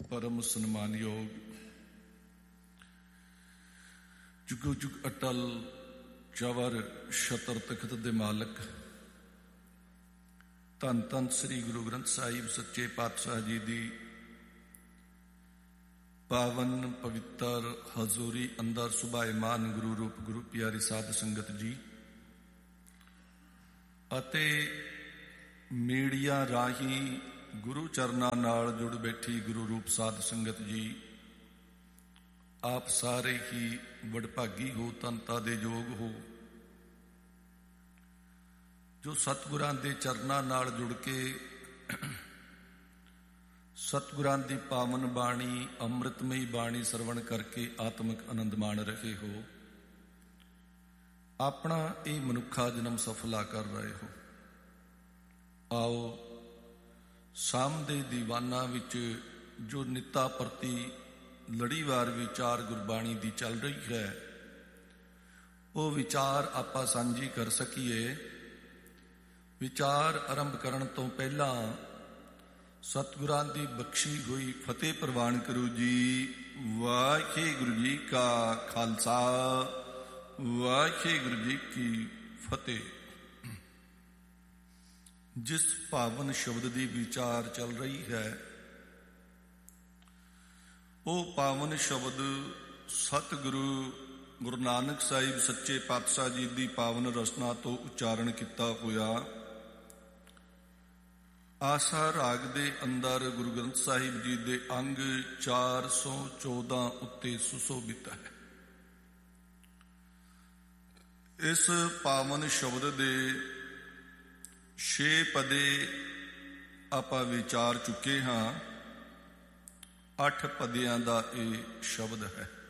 ਪਰਮ ਸਨਮਾਨਯੋਗ ਜੁਗੋ ਜੁਗ ਅਟਲ ਜਵਰ ਛਤਰ ਤਖਤ ਦੇ ਮਾਲਕ ਧੰਨ ਧੰਨ ਸ੍ਰੀ ਗੁਰੂ ਗ੍ਰੰਥ ਸਾਹਿਬ ਸੱਚੇ ਪਾਤਸ਼ਾਹ ਜੀ ਦੀ ਪਾਵਨ ਪਵਿੱਤਰ ਹਜ਼ੂਰੀ ਅੰਦਰ ਸੁਭਾਏਮਾਨ ਗੁਰੂ ਰੂਪ ਗੁਰੂ ਪਿਆਰੀ ਸਾਧ ਸੰਗਤ ਜੀ ਅਤੇ ਮੀਡੀਆ ਰਾਹੀਂ ਗੁਰੂ ਚਰਨਾਂ ਨਾਲ ਜੁੜ ਬੈਠੀ ਗੁਰੂ ਰੂਪ ਸਾਧ ਸੰਗਤ ਜੀ, ਆਪ ਸਾਰੇ ਹੀ ਵਡਭਾਗੀ ਹੋ, ਧੰਨਤਾ ਦੇ ਯੋਗ ਹੋ, ਜੋ ਸਤਿਗੁਰਾਂ ਦੇ ਚਰਨਾਂ ਨਾਲ ਜੁੜ ਕੇ ਸਤਿਗੁਰਾਂ ਦੀ ਪਾਵਨ ਬਾਣੀ, ਅੰਮ੍ਰਿਤਮਈ ਬਾਣੀ ਸਰਵਣ ਕਰਕੇ ਆਤਮਿਕ ਆਨੰਦ ਮਾਣ ਰਹੇ ਹੋ। ਆਪਣਾ ਇਹ ਮਨੁੱਖਾ ਜਨਮ ਸਫਲਾ ਕਰ ਰਹੇ ਹੋ। ਆਓ ਸਾਹਮਣੇ ਦੀਵਾਨਾਂ ਵਿੱਚ ਜੋ ਨਿੱਤਾ ਪ੍ਰਤੀ ਲੜੀਵਾਰ ਵਿਚਾਰ ਗੁਰਬਾਣੀ ਦੀ ਚੱਲ ਰਹੀ ਹੈ, ਉਹ ਵਿਚਾਰ ਆਪਾਂ ਸਾਂਝੀ ਕਰ ਸਕੀਏ। ਵਿਚਾਰ ਆਰੰਭ ਕਰਨ ਤੋਂ ਪਹਿਲਾਂ ਸਤਿਗੁਰਾਂ ਦੀ ਬਖਸ਼ੀ ਹੋਈ ਫਤਿਹ ਪ੍ਰਵਾਨ ਕਰੋ ਜੀ। ਵਾਹਿਗੁਰੂ ਜੀ ਕਾ ਖਾਲਸਾ, ਵਾਹਿਗੁਰੂ ਜੀ ਕੀ ਫਤਿਹ। ਜਿਸ ਪਾਵਨ ਸ਼ਬਦ ਦੀ ਵਿਚਾਰ ਚੱਲ ਰਹੀ ਹੈ, ਉਹ ਪਾਵਨ ਸ਼ਬਦ ਸਤਿਗੁਰੂ ਗੁਰੂ ਨਾਨਕ ਸਾਹਿਬ ਸੱਚੇ ਪਾਤਸ਼ਾਹ ਜੀ ਦੀ ਪਾਵਨ ਰਚਨਾ ਤੋਂ ਉਚਾਰਨ ਕੀਤਾ ਹੋਇਆ ਆਸਾ ਰਾਗ ਦੇ ਅੰਦਰ ਗੁਰੂ ਗ੍ਰੰਥ ਸਾਹਿਬ ਜੀ ਦੇ ਅੰਗ 414 ਉੱਤੇ ਸੁਸ਼ੋਭਿਤ ਹੈ। ਇਸ ਪਾਵਨ ਸ਼ਬਦ ਦੇ 6 ਪਦੇ ਆਪਾਂ ਵਿਚਾਰ ਚੁੱਕੇ ਹਾਂ। 8 ਪਦਿਆਂ ਦਾ ਇਹ ਸ਼ਬਦ ਹੈ।